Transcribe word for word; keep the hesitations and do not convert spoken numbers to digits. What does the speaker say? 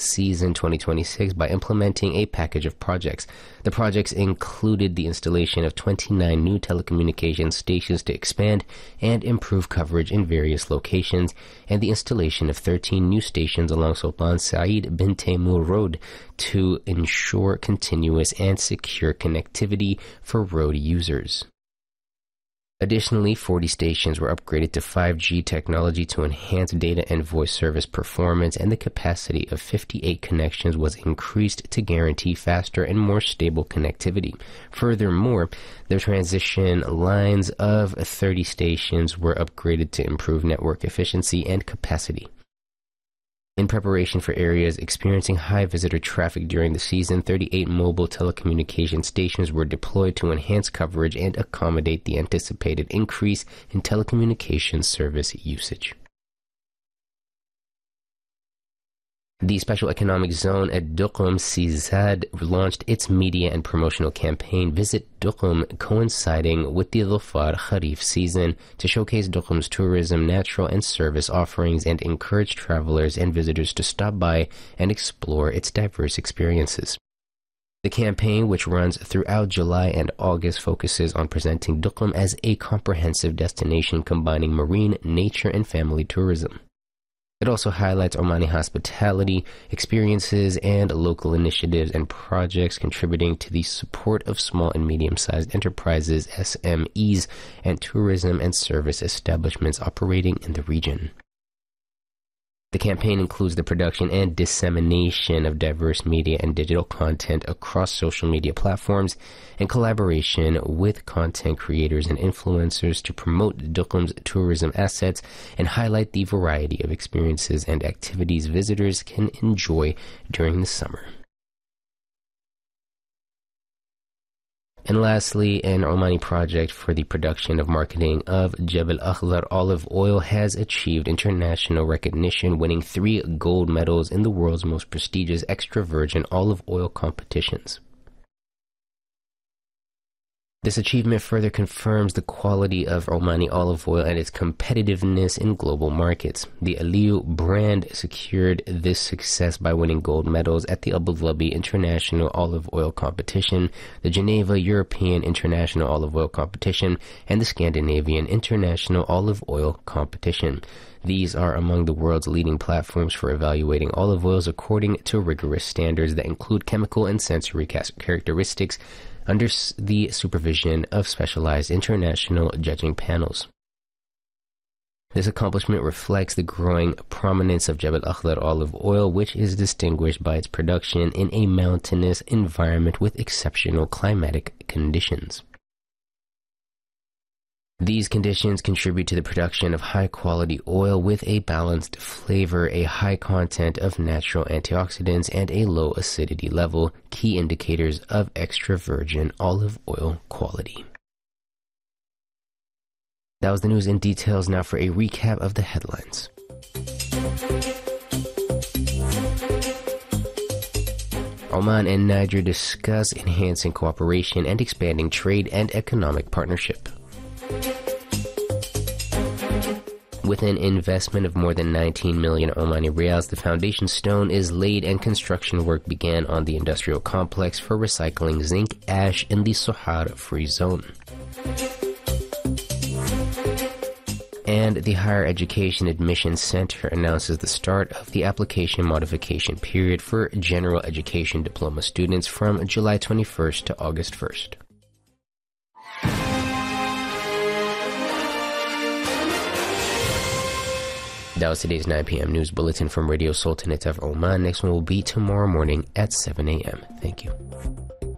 season twenty twenty-six by implementing a package of projects. The projects included the installation of twenty-nine new telecommunications stations to expand and improve coverage in various locations, and the installation of thirteen new stations along Sultan Saeed bin Taimur Road to ensure continuous and secure connectivity for road users. Additionally, forty stations were upgraded to five G technology to enhance data and voice service performance, and the capacity of fifty-eight connections was increased to guarantee faster and more stable connectivity. Furthermore, the transition lines of thirty stations were upgraded to improve network efficiency and capacity. In preparation for areas experiencing high visitor traffic during the season, thirty-eight mobile telecommunication stations were deployed to enhance coverage and accommodate the anticipated increase in telecommunications service usage. The Special Economic Zone at Duqm Sizad launched its media and promotional campaign Visit Duqm, coinciding with the Dhufar Kharif season, to showcase Duqm's tourism, natural and service offerings and encourage travelers and visitors to stop by and explore its diverse experiences. The campaign, which runs throughout July and August, focuses on presenting Duqm as a comprehensive destination combining marine, nature and family tourism. It also highlights Omani hospitality, experiences, and local initiatives and projects contributing to the support of small and medium-sized enterprises, S M Es, and tourism and service establishments operating in the region. The campaign includes the production and dissemination of diverse media and digital content across social media platforms and collaboration with content creators and influencers to promote Duqm's tourism assets and highlight the variety of experiences and activities visitors can enjoy during the summer. And lastly, an Omani project for the production of marketing of Jebel Akhdar olive oil has achieved international recognition, winning three gold medals in the world's most prestigious extra virgin olive oil competitions. This achievement further confirms the quality of Omani olive oil and its competitiveness in global markets. The Aliyu brand secured this success by winning gold medals at the Abu Dhabi International Olive Oil Competition, the Geneva European International Olive Oil Competition, and the Scandinavian International Olive Oil Competition. These are among the world's leading platforms for evaluating olive oils according to rigorous standards that include chemical and sensory characteristics, under the supervision of specialized international judging panels. This accomplishment reflects the growing prominence of Jebel Akhdar olive oil, which is distinguished by its production in a mountainous environment with exceptional climatic conditions. These conditions contribute to the production of high-quality oil with a balanced flavor, a high content of natural antioxidants, and a low acidity level, key indicators of extra virgin olive oil quality. That was the news in details. Now for a recap of the headlines. Oman and Niger discuss enhancing cooperation and expanding trade and economic partnership. With an investment of more than nineteen million Omani Riyals, the foundation stone is laid and construction work began on the industrial complex for recycling zinc ash in the Sohar Free Zone. And the Higher Education Admission Center announces the start of the application modification period for general education diploma students from July twenty-first to August first. That was today's nine p.m. news bulletin from Radio Sultanate of Oman. Next one will be tomorrow morning at seven a.m. Thank you.